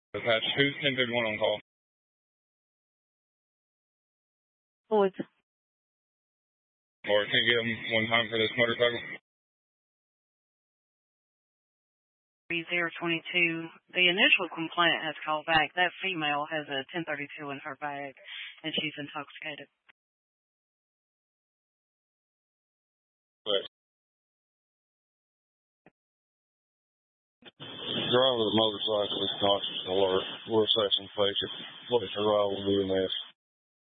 Patch, who's 1031 on call? Boys. Or can you get them one time for this motorcycle? 3022. The initial complaint has called back. That female has a 1032 in her bag, and she's intoxicated. But driver of the motorcycle is conscious alert. We're a section patient. What is her role in doing this?